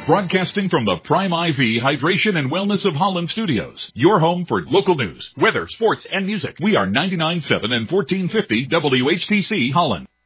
Broadcasting from the Prime IV Hydration and Wellness of Holland studios. Your home for local news, weather, sports, and music. We are 99.7 and 1450 WHTC Holland.